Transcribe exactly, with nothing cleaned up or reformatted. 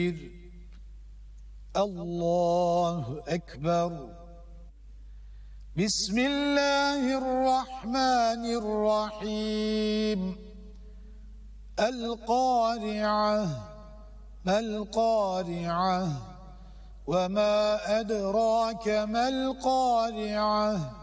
الله أكبر. بسم الله الرحمن الرحيم. القارعة ما القارعة وما أدراك ما القارعة